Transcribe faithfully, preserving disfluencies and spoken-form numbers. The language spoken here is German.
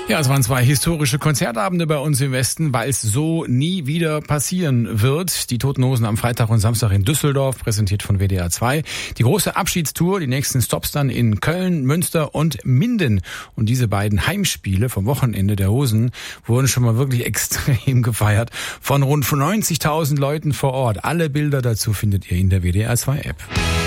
Ja, es waren zwei historische Konzertabende bei uns im Westen, weil es so nie wieder passieren wird. Die Toten Hosen am Freitag und Samstag in Düsseldorf, präsentiert von W D R zwei. Die große Abschiedstour, die nächsten Stops dann in Köln, Münster und Minden. Und diese beiden Heimspiele vom Wochenende der Hosen wurden schon mal wirklich extrem gefeiert von rund neunzigtausend Leuten vor Ort. Alle Bilder dazu findet ihr in der W D R zwei App.